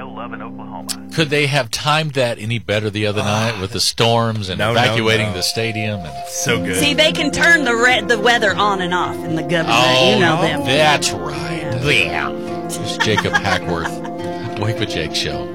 no love in Oklahoma. Could they have timed that any better the other night with the storms and evacuating the stadium? And so good. See, they can turn the weather on and off in the government. Oh, you know them. That's right. Yeah. It's Jacob Hackworth, Wake with Jake Show.